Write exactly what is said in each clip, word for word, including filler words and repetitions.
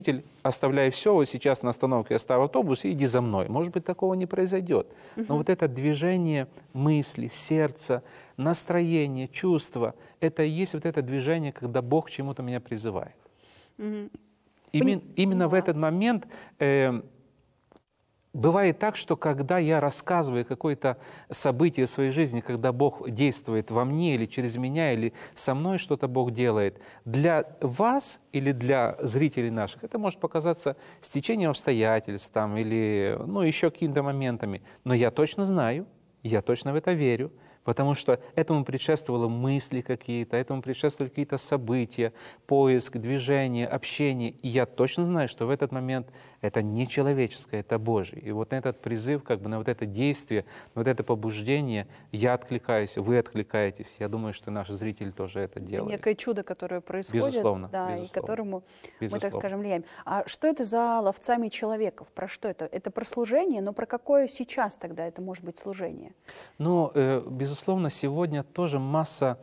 оставляй все, вот сейчас на остановке оставь автобус и иди за мной. Может быть, такого не произойдет. Но вот это движение мысли, сердца, настроение, чувства, это и есть вот это движение, когда Бог к чему-то меня призывает. Мгм. Имен- именно в Поняла. этот момент э, бывает так, что когда я рассказываю какое-то событие в своей жизни, когда Бог действует во мне или через меня, или со мной что-то Бог делает, для вас или для зрителей наших это может показаться стечением обстоятельств там, или ну, еще какими-то моментами. Но я точно знаю, я точно в это верю, потому что этому предшествовали мысли какие-то, этому предшествовали какие-то события, поиск, движение, общение. И я точно знаю, что в этот момент это не человеческое, это Божие. И вот на этот призыв, как бы на вот это действие, на вот это побуждение я откликаюсь, вы откликаетесь. Я думаю, что наши зрители тоже это делают. Некое чудо, которое происходит, Безусловно, да, и безусловно. которому мы, так Безусловно. скажем, влияем. А что это за ловцами человеков? Про что это? Это про служение, но про какое сейчас тогда это может быть служение? Ну, э, безусловно, сегодня тоже масса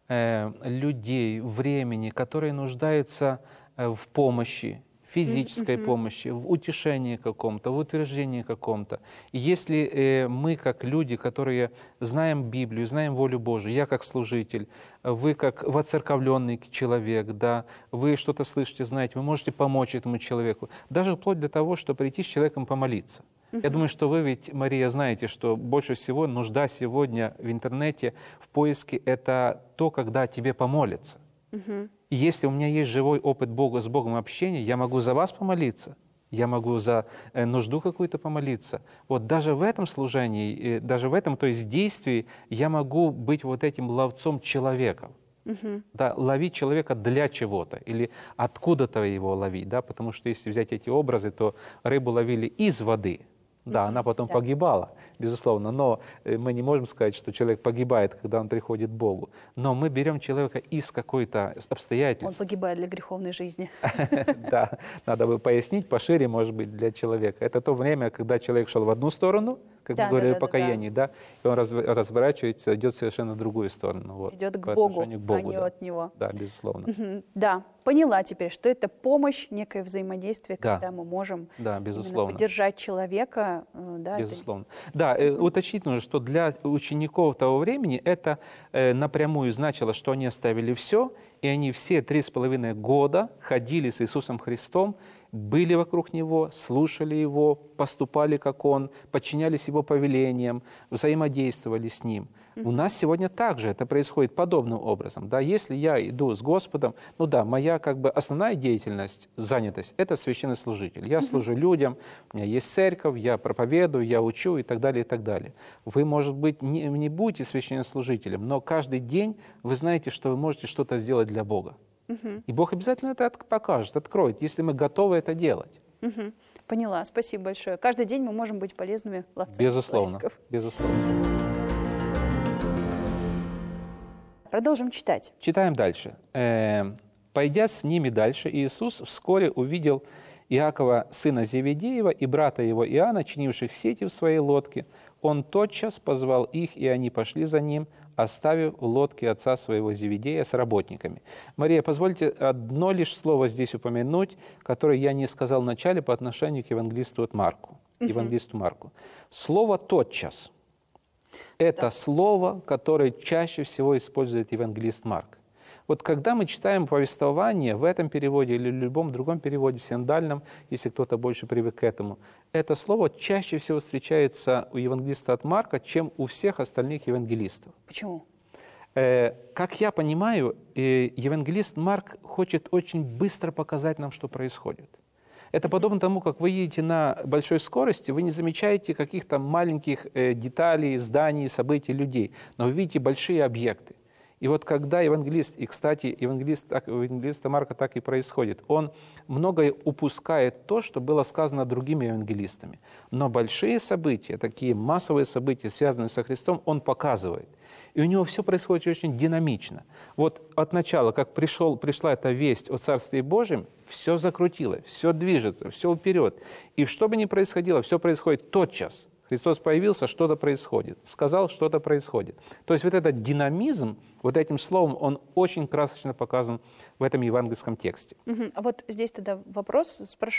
э, людей, времени, которые нуждаются э, в помощи, физической Мгм. помощи, в утешении каком-то, в утверждении каком-то. И если э, мы, как люди, которые знаем Библию, знаем волю Божию, я как служитель, вы как воцерковленный человек, да, вы что-то слышите, знаете, вы можете помочь этому человеку, даже вплоть до того, что прийти с человеком помолиться. Я думаю, что вы ведь, Мария, знаете, что больше всего нужда сегодня в интернете, в поиске, это то, когда тебе помолятся. Мгм. И если у меня есть живой опыт Бога с Богом общения, я могу за вас помолиться, я могу за э, нужду какую-то помолиться. Вот даже в этом служении, э, даже в этом, то есть действии, я могу быть вот этим ловцом человека. Мгм. Да, ловить человека для чего-то или откуда-то его ловить, да, потому что если взять эти образы, то рыбу ловили из воды. Да, она потом да. погибала, безусловно, но э, мы не можем сказать, что человек погибает, когда он приходит к Богу. Но мы берем человека из какой-то Он обстоятельства. погибает для греховной жизни. Да, надо бы пояснить пошире, может быть, для человека. Это то время, когда человек шел в одну сторону, как Да, мы говорили да, о да, да, покаянии, да, и он разв- разворачивается, идет совершенно в другую сторону. Вот, Идет к по Богу, отношению к а Богу, не да. от Него. Да, безусловно. Мгм. Да, поняла теперь, что это помощь, некое взаимодействие, Да. когда мы можем Да, именно безусловно. поддержать человека. э, Да, это- Безусловно. Да, э, уточнить нужно, что для учеников того времени это э, напрямую значило, что они оставили все, и они все три с половиной года ходили с Иисусом Христом, были вокруг Него, слушали Его, поступали как Он, подчинялись Его повелениям, взаимодействовали с Ним. У нас сегодня также это происходит подобным образом. Да, если я иду с Господом, ну да, моя как бы основная деятельность, занятость – это священнослужитель. Я служу людям, у меня есть церковь, я проповедую, я учу и так далее, и так далее. Вы, может быть, не, не будете священнослужителем, но каждый день вы знаете, что вы можете что-то сделать для Бога. И Бог обязательно это от- покажет, откроет, если мы готовы это делать. Мгм. Поняла, спасибо большое. Каждый день мы можем быть полезными ловцами Безусловно, человеков. безусловно. Продолжим читать. Читаем дальше. Э, «Пойдя с ними дальше, Иисус вскоре увидел Иакова, сына Зеведеева, и брата его Иоанна, чинивших сети в своей лодке. Он тотчас позвал их, и они пошли за ним, оставив в лодке отца своего Зеведея с работниками». Мария, позвольте одно лишь слово здесь упомянуть, которое я не сказал в начале по отношению к евангелисту от Марку. Евангелисту Марку. Слово «тотчас» – это слово, которое чаще всего использует евангелист Марк. Вот когда мы читаем повествование в этом переводе или в любом другом переводе, в синдальном, если кто-то больше привык к этому, это слово чаще всего встречается у евангелиста от Марка, чем у всех остальных евангелистов. Почему? Э, Как я понимаю, э, евангелист Марк хочет очень быстро показать нам, что происходит. Это подобно тому, как вы едете на большой скорости, вы не замечаете каких-то маленьких э, деталей, зданий, событий, людей, но вы видите большие объекты. И вот когда евангелист, и, кстати, евангелист, так, у евангелиста Марка так и происходит, он многое упускает то, что было сказано другими евангелистами. Но большие события, такие массовые события, связанные со Христом, он показывает. И у него все происходит очень динамично. Вот от начала, как пришел, пришла эта весть о Царстве Божьем, все закрутилось, все движется, все вперед. И что бы ни происходило, все происходит тотчас. Христос появился, что-то происходит. Сказал, что-то происходит. То есть вот этот динамизм, вот этим словом, он очень красочно показан в этом евангельском тексте. Угу. А вот здесь тогда вопрос спрошу.